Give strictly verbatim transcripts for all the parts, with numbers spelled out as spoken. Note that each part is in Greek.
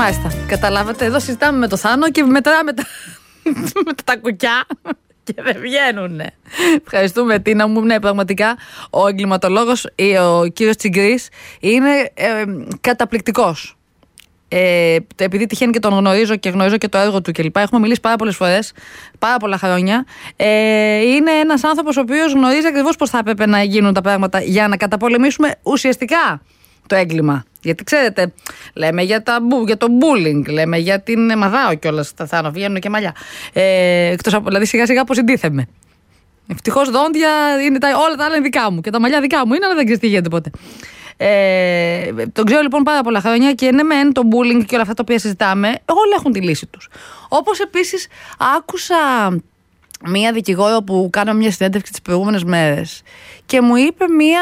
Μάλιστα. Καταλάβατε, εδώ συζητάμε με το Θάνο και μετράμε τα, με τα κουκιά και δεν βγαίνουνε. Ευχαριστούμε, Τίνα μου. Ναι, πραγματικά ο εγκληματολόγος, ο κύριος Τσιγκρής, είναι ε, καταπληκτικός. Ε, επειδή τυχαίνει και τον γνωρίζω και γνωρίζω και το έργο του κλπ. Έχουμε μιλήσει πάρα πολλές φορές, πάρα πολλά χρόνια. Ε, είναι ένας άνθρωπος ο οποίος γνωρίζει ακριβώς πώς θα έπρεπε να γίνουν τα πράγματα για να καταπολεμήσουμε ουσιαστικά το έγκλημα. Γιατί ξέρετε, λέμε για, τα, για το bullying, λέμε για την μαδάω κιόλας. Θα, θα βγαίνουν και μαλλιά. Ε, εκτός από, δηλαδή σιγά σιγά αποσυντήθεμαι. Ευτυχώς δόντια είναι τα, όλα τα άλλα είναι δικά μου και τα μαλλιά δικά μου είναι, αλλά δεν ξέρεις τι γίνεται ποτέ. Ε, τον ξέρω λοιπόν πάρα πολλά χρόνια και ναι μεν το bullying και όλα αυτά τα οποία συζητάμε όλοι έχουν τη λύση τους. Όπως επίσης άκουσα μία δικηγόρο που κάνω μια συνέντευξη τις προηγούμενες μέρες και μου είπε μία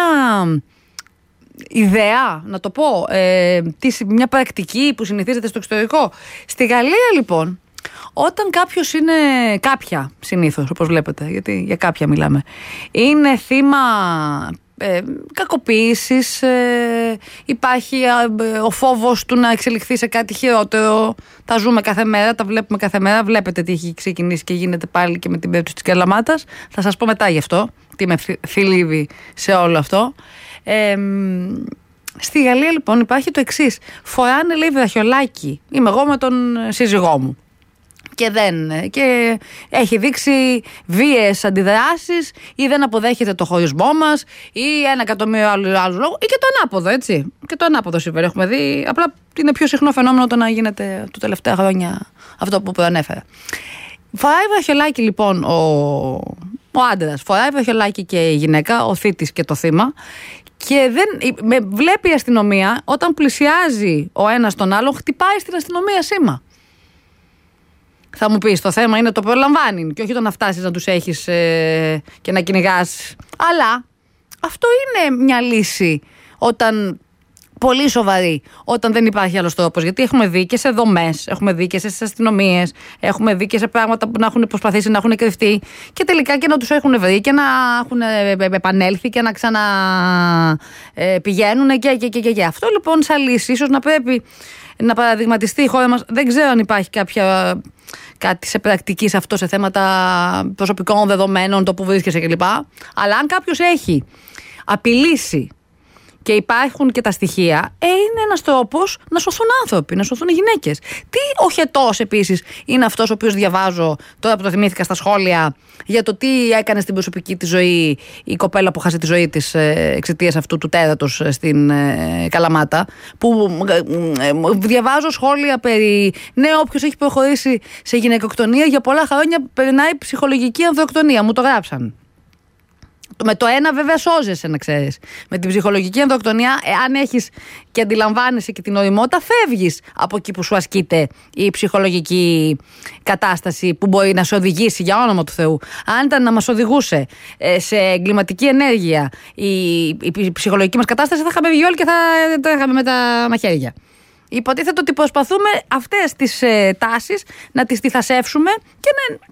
ιδέα, να το πω, ε, μια πρακτική που συνηθίζεται στο εξωτερικό. Στη Γαλλία λοιπόν, όταν κάποιος είναι, κάποια συνήθως όπως βλέπετε, γιατί για κάποια μιλάμε, είναι θύμα Ε, κακοποίησης, ε, υπάρχει ε, ο φόβος του να εξελιχθεί σε κάτι χειρότερο. Τα ζούμε κάθε μέρα, τα βλέπουμε κάθε μέρα. Βλέπετε τι έχει ξεκινήσει και γίνεται πάλι και με την περίπτωση της Καλαμάτας. Θα σας πω μετά γι' αυτό, τι με θλίβει σε όλο αυτό. Ε, στη Γαλλία λοιπόν υπάρχει το εξής. Φοράνε, λέει, βραχιολάκι. Είμαι εγώ με τον σύζυγό μου. Και, δεν, και έχει δείξει βίαιες αντιδράσεις ή δεν αποδέχεται το χωρισμό μας ή ένα εκατομμύριο άλλου, άλλου λόγου ή και το ανάποδο, έτσι. Και το ανάποδο σήμερα έχουμε δει. Απλά είναι πιο συχνό φαινόμενο το να γίνεται τα τελευταία χρόνια αυτό που προανέφερα. Φοράει βραχιολάκι λοιπόν ο, ο άντρας, φοράει βραχιολάκι και η γυναίκα, ο θήτης και το θύμα. Και δεν, με, βλέπει η αστυνομία όταν πλησιάζει ο ένας τον άλλον, χτυπάει στην αστυνομία σήμα. Θα μου πεις, το θέμα είναι το προλαμβάνει και όχι το να φτάσεις να τους έχεις ε, και να κυνηγάς. Αλλά αυτό είναι μια λύση όταν, πολύ σοβαρή, όταν δεν υπάρχει άλλος τρόπος. Γιατί έχουμε δει και σε δομές, έχουμε δει και σε αστυνομίες, έχουμε δει και σε πράγματα που να έχουν προσπαθήσει να έχουν κρυφτεί και τελικά και να τους έχουν βρει και να έχουν επανέλθει και να ξαναπηγαίνουν ε, και, και, και, και, και. Αυτό λοιπόν σαν λύση ίσως να πρέπει να παραδειγματιστεί η χώρα μας. Δεν ξέρω αν υπάρχει κάποια, κάτι σε πρακτική σε αυτό, σε θέματα προσωπικών δεδομένων, το που βρίσκεσαι κλπ. Αλλά αν κάποιος έχει απειλήσει και υπάρχουν και τα στοιχεία, ε, είναι ένας τρόπος να σωθούν άνθρωποι, να σωθούν οι γυναίκες. Τι οχετός επίσης είναι αυτός ο οποίος διαβάζω, τώρα που το θυμήθηκα στα σχόλια, για το τι έκανε στην προσωπική της ζωή η κοπέλα που χάσε τη ζωή της εξαιτίας αυτού του τέρατος στην ε, Καλαμάτα, που ε, διαβάζω σχόλια περί ναι, όποιος έχει προχωρήσει σε γυναικοκτονία για πολλά χρόνια περνάει ψυχολογική ανδροκτονία. Μου το γράψαν. Με το ένα βέβαια σώζεσαι, να ξέρεις. Με την ψυχολογική ενδοκτονία, εάν έχεις και αντιλαμβάνεσαι και την οριμότητα, φεύγεις από εκεί που σου ασκείται η ψυχολογική κατάσταση που μπορεί να σε οδηγήσει, για όνομα του Θεού. Αν ήταν να μας οδηγούσε σε εγκληματική ενέργεια η, η ψυχολογική μας κατάσταση, θα είχαμε βγει όλοι και θα το είχαμε με τα μαχαίρια. Υποτίθεται ότι προσπαθούμε αυτές τις ε, τάσεις να τις τυθασεύσουμε και να